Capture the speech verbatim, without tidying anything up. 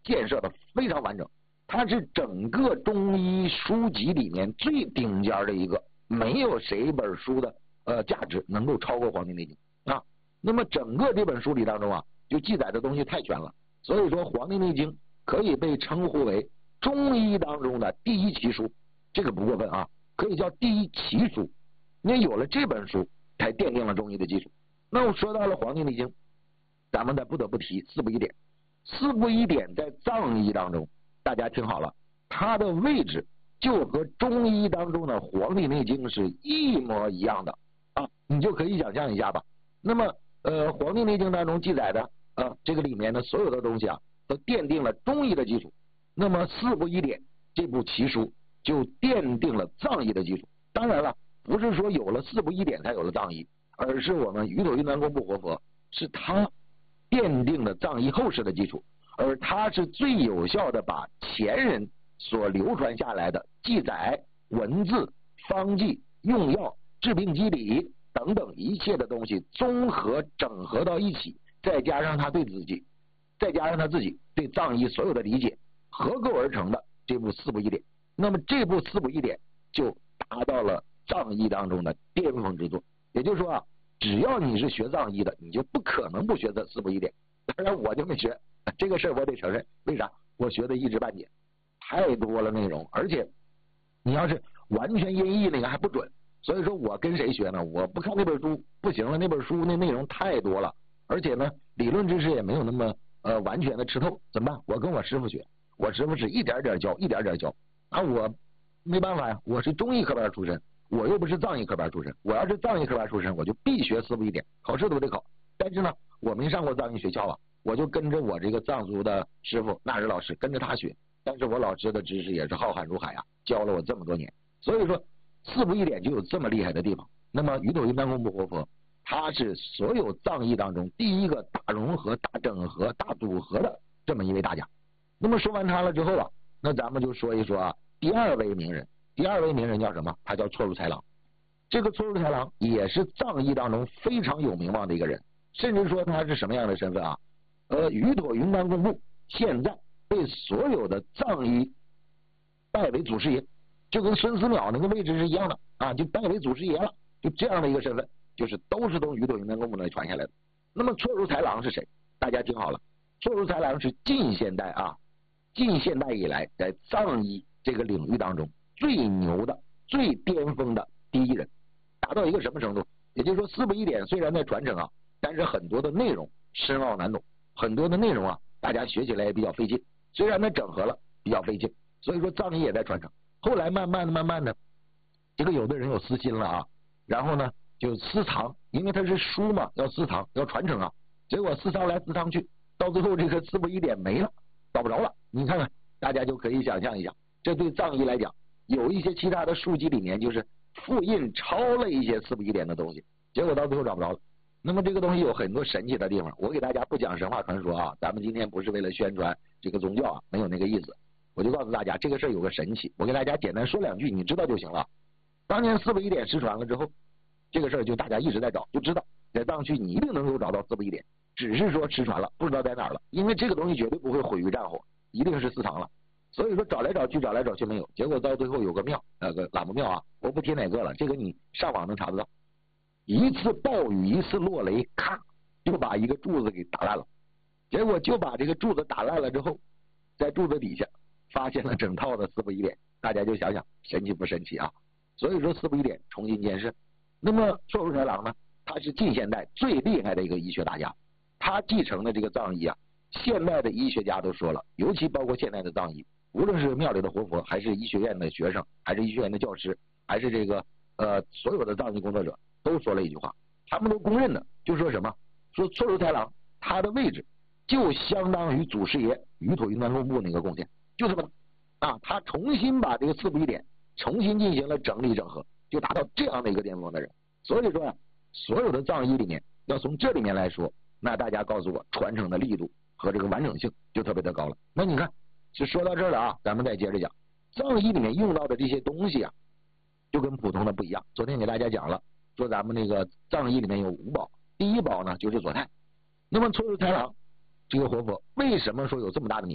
建设的非常完整，它是整个中医书籍里面最顶尖的一个，没有谁本书的呃价值能够超过《黄帝内经》啊。那么整个这本书里当中啊，就记载的东西太全了，所以说《黄帝内经》可以被称呼为中医当中的第一奇书，这个不过分啊，可以叫第一奇书。因为有了这本书，才奠定了中医的基础。那我说到了《黄帝内经》，咱们再不得不提四部医典。四部医典在藏医当中，大家听好了，它的位置就和中医当中的《黄帝内经》是一模一样的啊，你就可以想象一下吧。那么呃，《黄帝内经》当中记载的啊，这个里面的所有的东西啊，都奠定了中医的基础。那么四部医典这部奇书就奠定了藏医的基础。当然了，不是说有了四部医典才有了藏医，而是我们宇土云南公布活佛是他奠定了藏医后世的基础，而他是最有效的把前人所流传下来的记载、文字、方剂、用药、治病机理等等一切的东西综合整合到一起，再加上他对自己，再加上他自己对藏医所有的理解，合构而成的这部四部医典。那么这部四部医典就达到了藏医当中的巅峰之作。也就是说啊，只要你是学藏医的，你就不可能不学这四部医典。当然我就没学这个事儿，我得承认，为啥？我学的一知半解，太多了内容，而且你要是完全音译那个还不准。所以说我跟谁学呢？我不看那本书不行了，那本书那内容太多了，而且呢理论知识也没有那么呃完全的吃透，怎么办？我跟我师傅学，我师傅是一点点教，一点点教啊，我没办法呀，我是中医科班出身，我又不是藏医科班出身，我要是藏医科班出身，我就必学四部医典，考试都得考。但是呢，我没上过藏医学校啊，我就跟着我这个藏族的师傅纳日老师跟着他学，但是我老师的知识也是浩瀚如海啊，教了我这么多年，所以说四部医典就有这么厉害的地方。那么宇土云南公布活佛，他是所有藏医当中第一个大融合、大整合、大组合的这么一位大家。那么说完他了之后啊，那咱们就说一说啊，第二位名人，第二位名人叫什么？他叫错入豺狼。这个错入豺狼也是藏医当中非常有名望的一个人，甚至说他是什么样的身份啊？呃，宇土云南公布现在被所有的藏医拜为祖师爷，就跟孙思邈那个位置是一样的啊，就拜为祖师爷了，就这样的一个身份，就是都是从宇土云南公布那里传下来的。那么错入豺狼是谁？大家听好了，错入豺狼是近现代啊，近现代以来在藏医这个领域当中最牛的、最巅峰的第一人，达到一个什么程度？也就是说，四部医典虽然在传承啊，但是很多的内容深奥难懂，很多的内容啊，大家学起来也比较费劲。虽然它整合了，比较费劲，所以说藏医也在传承。后来慢慢的、慢慢的，这个有的人有私心了啊，然后呢就私藏，因为它是书嘛，要私藏，要传承啊。结果私藏来私藏去，到最后这个四部医典没了，找不着了。你看看，大家就可以想象一下，这对藏医来讲，有一些其他的书籍里面就是复印抄了一些四部医典的东西，结果到最后找不着了。那么这个东西有很多神奇的地方，我给大家不讲神话传说啊，咱们今天不是为了宣传这个宗教啊，没有那个意思。我就告诉大家，这个事儿有个神奇，我给大家简单说两句，你知道就行了。当年四部医典失传了之后，这个事儿就大家一直在找，就知道在藏区你一定能够找到四部医典，只是说失传了，不知道在哪儿了，因为这个东西绝对不会毁于战火，一定是私藏了。所以说找来找去，找来找去没有，结果到最后有个庙，那个喇嘛庙啊，我不提哪个了，这个你上网能查得到。一次暴雨，一次落雷，咔就把一个柱子给打烂了。结果就把这个柱子打烂了之后，在柱子底下发现了整套的四部医典，大家就想想神奇不神奇啊？所以说四部医典重新监视。那么错入豺狼呢，他是近现代最厉害的一个医学大家，他继承的这个藏医啊，现代的医学家都说了，尤其包括现代的藏医，无论是庙里的活佛，还是医学院的学生，还是医学院的教师，还是这个呃所有的藏医工作者，都说了一句话，他们都公认的，就说什么？说错入豺狼他的位置就相当于祖师爷宇土云南公布那个贡献，就这么啊，他重新把这个四部医典重新进行了整理整合，就达到这样的一个巅峰的人。所以说啊，所有的藏医里面，要从这里面来说，那大家告诉我，传承的力度和这个完整性就特别的高了。那你看，就说到这儿了啊，咱们再接着讲，藏医里面用到的这些东西啊，就跟普通的不一样。昨天给大家讲了，说咱们那个藏医里面有五宝，第一宝呢就是左太。那么错入豺狼这个活佛为什么说有这么大的名？